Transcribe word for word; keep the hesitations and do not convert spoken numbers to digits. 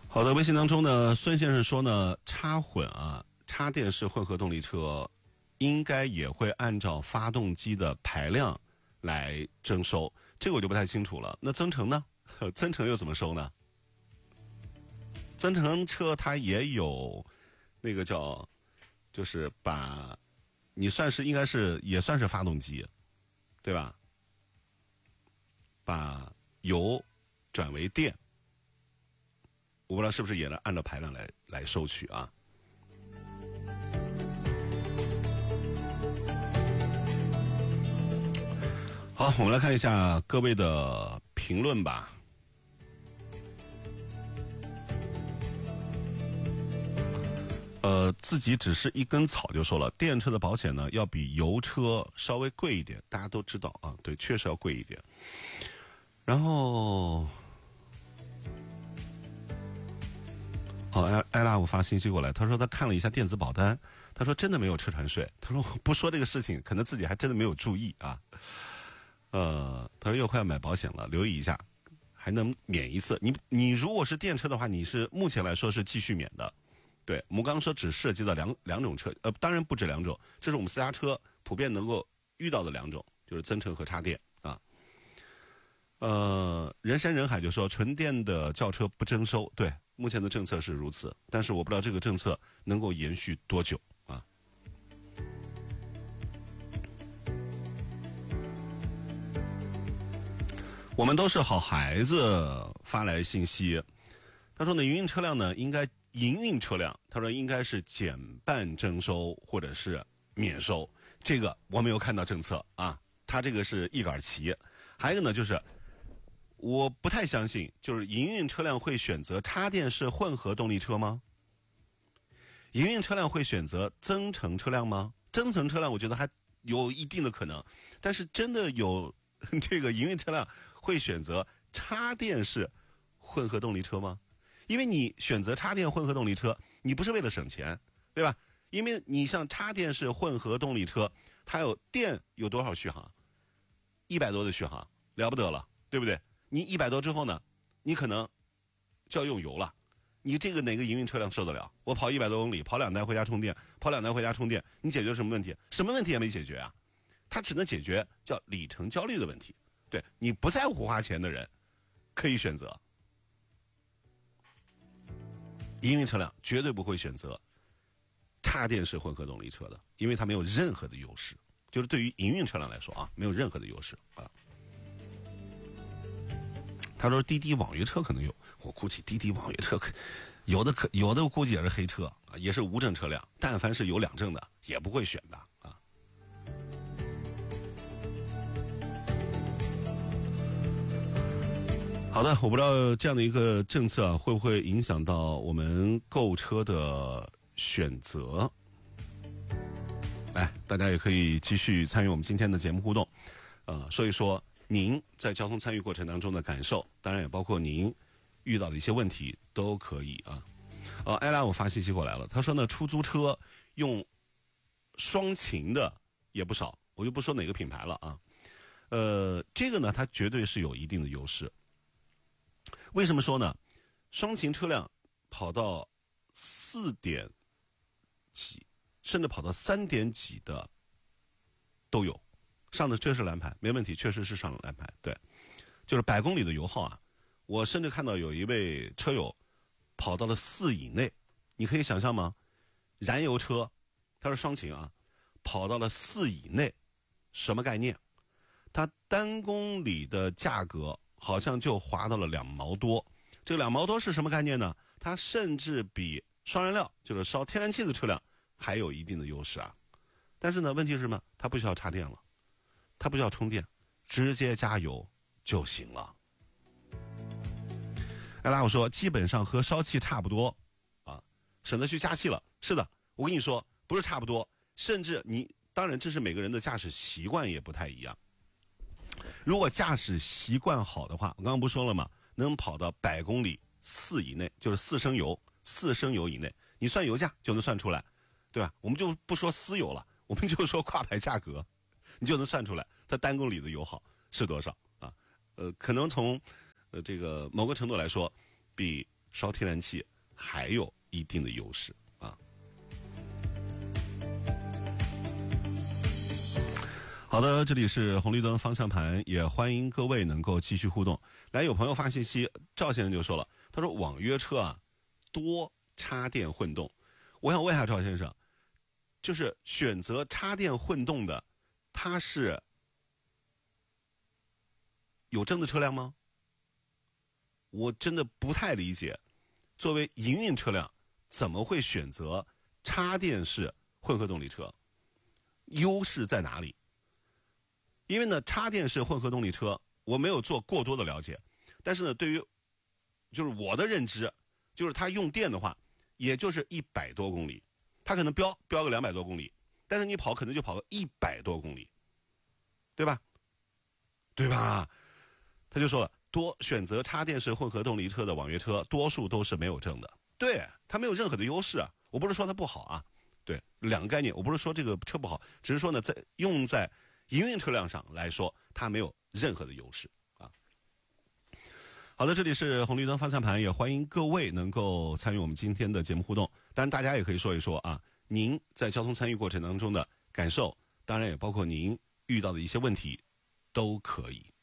好的，微信当中呢，孙先生说呢，插混啊，插电式混合动力车应该也会按照发动机的排量来征收，这个我就不太清楚了。那增程呢？增程又怎么收呢？增程车它也有那个叫，就是把你算是应该是也算是发动机，对吧？把油转为电。我不知道是不是也能按照排量来来收取啊？好，我们来看一下各位的评论吧。呃，自己只是一根草就说了，电车的保险呢要比油车稍微贵一点，大家都知道啊，对，确实要贵一点。然后。哦，艾艾拉，我发信息过来，他说他看了一下电子保单，他说真的没有车船税。他说不说这个事情，可能自己还真的没有注意啊。呃，他说又快要买保险了，留意一下，还能免一次。你你如果是电车的话，你是目前来说是继续免的。对，我们刚刚说只涉及到两两种车，呃，当然不止两种，这是我们私家车普遍能够遇到的两种，就是增程和插电啊。呃，人山人海就说纯电的轿车不征收，对。目前的政策是如此，但是我不知道这个政策能够延续多久啊。我们都是好孩子发来信息，他说呢，营运车辆呢应该营运车辆，他说应该是减半征收或者是免收，这个我没有看到政策啊，他这个是一杆旗。还有一个呢就是。我不太相信，就是营运车辆会选择插电式混合动力车吗？营运车辆会选择增程车辆吗？增程车辆我觉得还有一定的可能，但是真的有这个营运车辆会选择插电式混合动力车吗？因为你选择插电混合动力车，你不是为了省钱，对吧？因为你像插电式混合动力车，它有电有多少续航？一百多的续航，了不得了，对不对？你一百多之后呢，你可能就要用油了。你这个哪个营运车辆受得了？我跑一百多公里，跑两单回家充电，跑两单回家充电，你解决什么问题？什么问题也没解决啊！它只能解决叫里程焦虑的问题。对，你不在乎花钱的人，可以选择营运车辆，绝对不会选择插电式混合动力车的，因为它没有任何的优势。就是对于营运车辆来说啊，没有任何的优势啊。他说滴滴网约车可能有，我估计滴滴网约车有的可有的估计也是黑车啊，也是无证车辆，但凡是有两证的也不会选的啊。好的，我不知道这样的一个政策会不会影响到我们购车的选择。来，大家也可以继续参与我们今天的节目互动，呃，说一说您在交通参与过程当中的感受，当然也包括您遇到的一些问题都可以啊。呃，艾拉我发信息过来了，他说呢，出租车用双擎的也不少，我就不说哪个品牌了啊。呃，这个呢，它绝对是有一定的优势。为什么说呢？双擎车辆跑到四点几，甚至跑到三点几的都有。上的确实蓝牌，没问题，确实是上了蓝牌。对，就是百公里的油耗啊，我甚至看到有一位车友跑到了四以内，你可以想象吗？燃油车，它是双擎啊，跑到了四以内，什么概念？它单公里的价格好像就划到了两毛多。这个两毛多是什么概念呢？它甚至比双燃料，就是烧天然气的车辆还有一定的优势啊。但是呢，问题是什么？它不需要插电了。它不需要充电，直接加油就行了。艾拉我说，基本上和烧气差不多啊，省得去加气了。是的，我跟你说，不是差不多，甚至你当然这是每个人的驾驶习惯也不太一样。如果驾驶习惯好的话，我刚刚不说了吗？能跑到百公里四以内，就是四升油，四升油以内，你算油价就能算出来，对吧？我们就不说私油了，我们就说挂牌价格。你就能算出来它单公里的油耗是多少啊？呃，可能从呃这个某个程度来说，比烧天然气还有一定的优势啊。好的，这里是红绿灯方向盘，也欢迎各位能够继续互动。来，有朋友发信息，赵先生就说了，他说网约车啊多插电混动。我想问一下赵先生，就是选择插电混动的，它是有证的车辆吗？我真的不太理解，作为营运车辆怎么会选择插电式混合动力车？优势在哪里？因为呢，插电式混合动力车我没有做过多的了解，但是呢，对于就是我的认知，就是它用电的话，也就是一百多公里，它可能标标个两百多公里，但是你跑可能就跑个一百多公里，对吧？对吧？他就说了，多选择插电式混合动力车的网约车，多数都是没有证的，对，它没有任何的优势啊。我不是说它不好啊，对，两个概念，我不是说这个车不好，只是说呢，在用在营运车辆上来说，它没有任何的优势啊。好的，这里是红绿灯方向盘，也欢迎各位能够参与我们今天的节目互动。当然，大家也可以说一说啊，您在交通参与过程当中的感受，当然也包括您遇到的一些问题，都可以。